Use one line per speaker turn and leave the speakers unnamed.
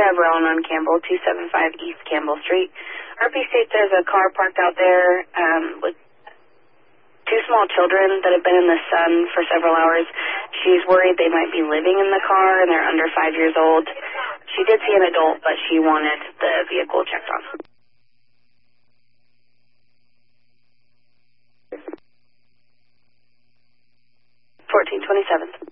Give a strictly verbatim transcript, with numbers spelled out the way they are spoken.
Chevron on Campbell, two seventy-five East Campbell Street. R P states there's a car parked out there um, with two small children that have been in the sun for several hours. She's worried they might be living in the car, and they're under five years old. She did see an adult, but she wanted the vehicle checked on. fourteen twenty-seven.